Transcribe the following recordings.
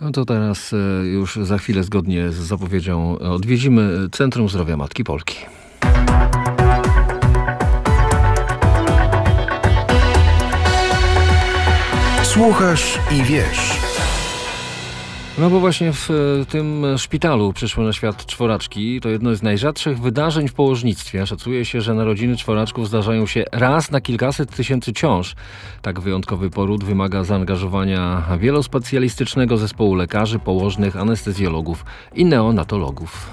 No to teraz już za chwilę, zgodnie z zapowiedzią, odwiedzimy Centrum Zdrowia Matki Polki. Słuchasz i wiesz. No bo właśnie w tym szpitalu przyszły na świat czworaczki. To jedno z najrzadszych wydarzeń w położnictwie. Szacuje się, że narodziny czworaczków zdarzają się raz na kilkaset tysięcy ciąż. Tak wyjątkowy poród wymaga zaangażowania wielospecjalistycznego zespołu lekarzy, położnych, anestezjologów i neonatologów.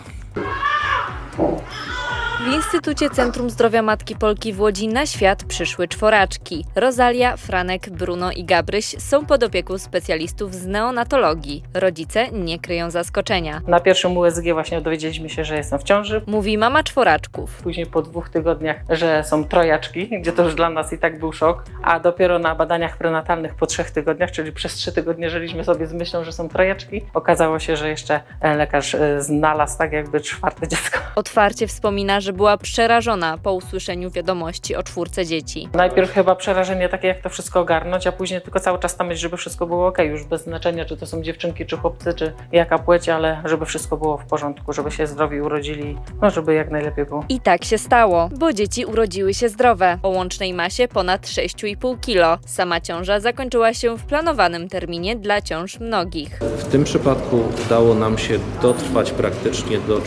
W Instytucie Centrum Zdrowia Matki Polki w Łodzi na świat przyszły czworaczki. Rosalia, Franek, Bruno i Gabryś są pod opieką specjalistów z neonatologii. Rodzice nie kryją zaskoczenia. Na pierwszym USG właśnie dowiedzieliśmy się, że jestem w ciąży. Mówi mama czworaczków. Później po 2 tygodniach, że są trojaczki, gdzie to już dla nas i tak był szok. A dopiero na badaniach prenatalnych po 3 tygodniach, czyli przez 3 tygodnie żyliśmy sobie z myślą, że są trojaczki. Okazało się, że jeszcze lekarz znalazł tak jakby 4. dziecko. Otwarcie wspomina, że była przerażona po usłyszeniu wiadomości o 4 dzieci. Najpierw chyba przerażenie takie, jak to wszystko ogarnąć, a później tylko cały czas tam myśl, żeby wszystko było okej, już bez znaczenia, czy to są dziewczynki, czy chłopcy, czy jaka płeć, ale żeby wszystko było w porządku, żeby się zdrowi urodzili, no żeby jak najlepiej było. I tak się stało, bo dzieci urodziły się zdrowe. O łącznej masie ponad 6,5 kg. Sama ciąża zakończyła się w planowanym terminie dla ciąż mnogich. W tym przypadku udało nam się dotrwać praktycznie do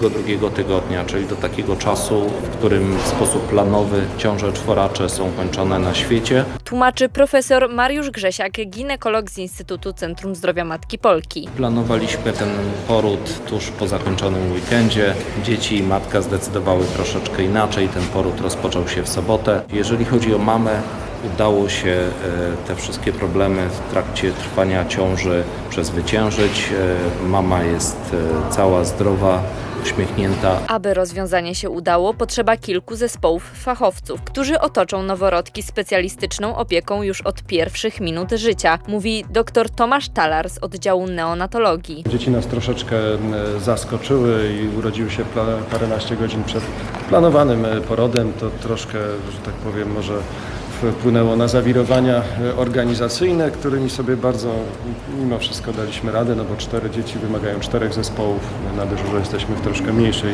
32 tygodnia, czyli do takiego czasu, w którym w sposób planowy ciąże czworacze są kończone na świecie. Tłumaczy profesor Mariusz Grzesiak, ginekolog z Instytutu Centrum Zdrowia Matki Polki. Planowaliśmy ten poród tuż po zakończonym weekendzie. Dzieci i matka zdecydowały troszeczkę inaczej. Ten poród rozpoczął się w sobotę. Jeżeli chodzi o mamę, udało się te wszystkie problemy w trakcie trwania ciąży przezwyciężyć. Mama jest cała zdrowa, uśmiechnięta. Aby rozwiązanie się udało, potrzeba kilku zespołów fachowców, którzy otoczą noworodki specjalistyczną opieką już od pierwszych minut życia, mówi dr Tomasz Talar z oddziału neonatologii. Dzieci nas troszeczkę zaskoczyły i urodziły się paręnaście godzin przed planowanym porodem. To troszkę, że tak powiem, może wpłynęło na zawirowania organizacyjne, którymi sobie bardzo mimo wszystko daliśmy radę, no bo 4 dzieci wymagają 4 zespołów. My na dyżurze jesteśmy w troszkę mniejszej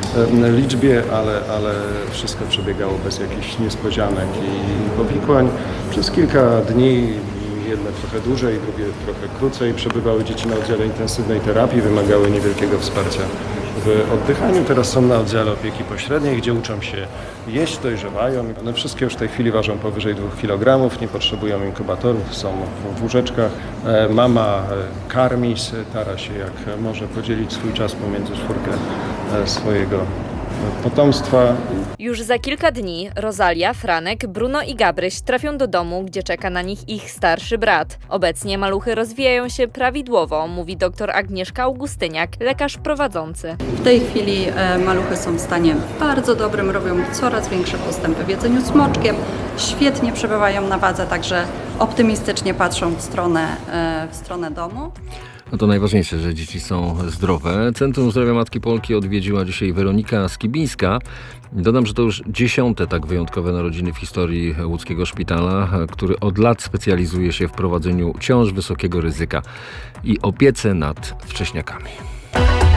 liczbie, ale wszystko przebiegało bez jakichś niespodzianek i powikłań. Przez kilka dni, jedne trochę dłużej, drugie trochę krócej, przebywały dzieci na oddziale intensywnej terapii, wymagały niewielkiego wsparcia w oddychaniu. Teraz są na oddziale opieki pośredniej, gdzie uczą się jeść, dojrzewają. One wszystkie już w tej chwili ważą powyżej 2 kg, nie potrzebują inkubatorów, są w łóżeczkach. Mama karmi, stara się jak może podzielić swój czas pomiędzy 4 swojego potomstwa. Już za kilka dni Rosalia, Franek, Bruno i Gabryś trafią do domu, gdzie czeka na nich ich starszy brat. Obecnie maluchy rozwijają się prawidłowo, mówi dr Agnieszka Augustyniak, lekarz prowadzący. W tej chwili maluchy są w stanie bardzo dobrym, robią coraz większe postępy w jedzeniu smoczkiem, świetnie przebywają na wadze, także optymistycznie patrzą w stronę domu. No to najważniejsze, że dzieci są zdrowe. Centrum Zdrowia Matki Polki odwiedziła dzisiaj Weronika Skibińska. Dodam, że to już 10. tak wyjątkowe narodziny w historii łódzkiego szpitala, który od lat specjalizuje się w prowadzeniu ciąż wysokiego ryzyka i opiece nad wcześniakami.